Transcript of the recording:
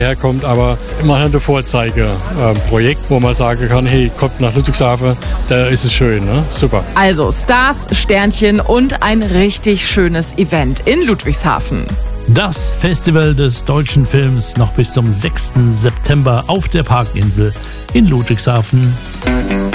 herkommt, aber immerhin ein Vorzeigeprojekt, wo man sagen kann, hey, kommt nach Ludwigshafen, da ist es schön, ne? Super. Also Stars, Sternchen und ein richtig schönes Event in Ludwigshafen. Das Festival des deutschen Films noch bis zum 6. September auf der Parkinsel in Ludwigshafen.